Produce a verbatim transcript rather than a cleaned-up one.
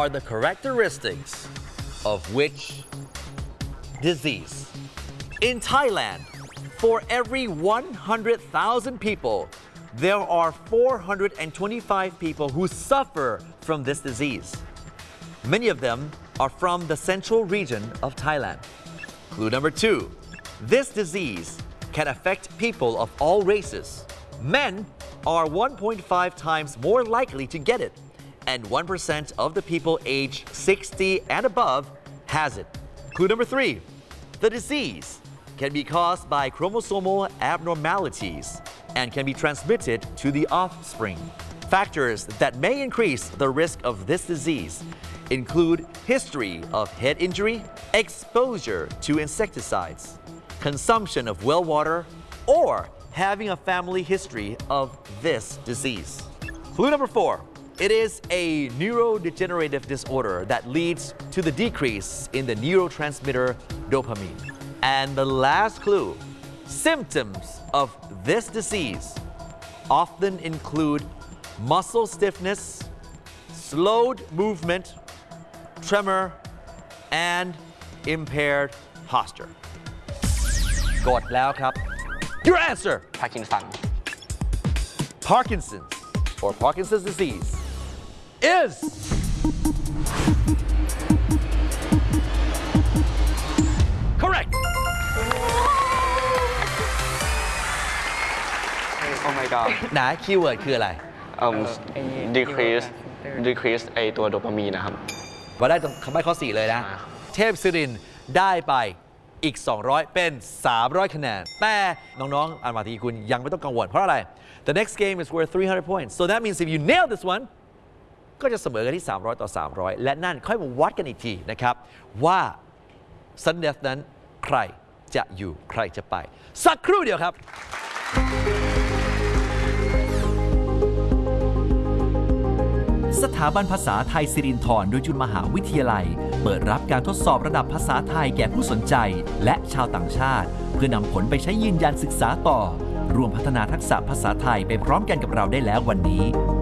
are the characteristics of which disease? In Thailand, for every one hundred thousand people, there are four hundred twenty-five people who suffer from this disease. Many of them are from the central region of Thailand. Clue number two, this disease can affect people of all races. Men are one point five times more likely to get it, and one percent of the people aged sixty and above has it. Clue number three, the disease can be caused by chromosomal abnormalities and can be transmitted to the offspring. Factors that may increase the risk of this disease include history of head injury, exposure to insecticides, consumption of well water, or having a family history of this disease. Clue number four, it is a neurodegenerative disorder that leads to the decrease in the neurotransmitter dopamine. And the last clue, symptoms of this disease often include muscle stiffness, slowed movement, tremor, and impaired posture. กดแล้วครับ Your answer. พาร์กินสัน Parkinson's or Parkinson's disease is correct. Oh my god นะคีย์เวิร์ดคืออะไร um decrease decrease ไอตัวโดปามีนนะครับว่าได้คำใบ้ข้อสี่เลยนะ เทพศิรินทร์ได้ไปอีก สองร้อย เป็น สามร้อย คะแนน แต่น้องๆ อันมาทีคุณยังไม่ต้องกังวล เพราะอะไร The next game is worth three hundred points so that means if you nail this one ก็จะเสมอกันที่ สามร้อย ต่อ สามร้อย และนั่นค่อยมาวัดกันอีกทีนะครับ ว่า Sudden Death นั้นใครจะอยู่ใครจะไป สักครู่เดียวครับสถาบันภาษาไทยสิรินธรโดยจุฬามหาวิทยาลัยเปิดรับการทดสอบระดับภาษาไทยแก่ผู้สนใจและชาวต่างชาติเพื่อนำผลไปใช้ยืนยันศึกษาต่อร่วมพัฒนาทักษะภาษาไทยไปพร้อมกันกับเราได้แล้ววันนี้